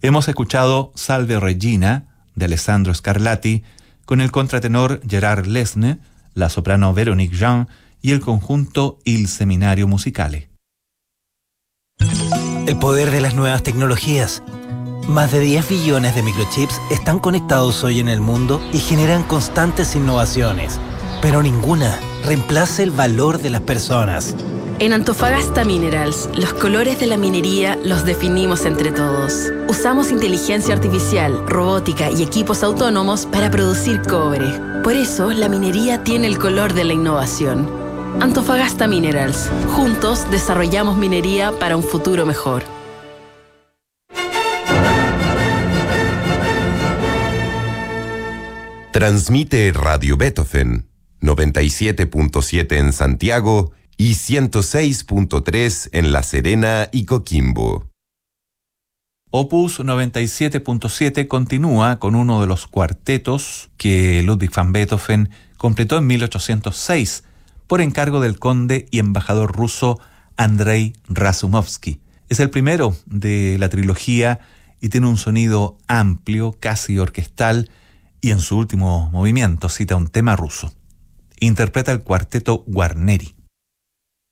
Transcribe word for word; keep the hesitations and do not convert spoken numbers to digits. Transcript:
Hemos escuchado Salve Regina, de Alessandro Scarlatti, con el contratenor Gerard Lesne, la soprano Véronique Jean y el conjunto Il Seminario Musicale. El poder de las nuevas tecnologías. Más de diez billones de microchips están conectados hoy en el mundo y generan constantes innovaciones, pero ninguna reemplaza el valor de las personas. En Antofagasta Minerals, los colores de la minería los definimos entre todos. Usamos inteligencia artificial, robótica y equipos autónomos para producir cobre. Por eso, la minería tiene el color de la innovación. Antofagasta Minerals. Juntos desarrollamos minería para un futuro mejor. Transmite Radio Beethoven, noventa y siete punto siete en Santiago y ciento seis punto tres en La Serena y Coquimbo. Opus noventa y siete punto siete continúa con uno de los cuartetos que Ludwig van Beethoven completó en mil ochocientos seis por encargo del conde y embajador ruso Andrei Razumovsky. Es el primero de la trilogía y tiene un sonido amplio, casi orquestal, y en su último movimiento cita un tema ruso. Interpreta el cuarteto Guarneri.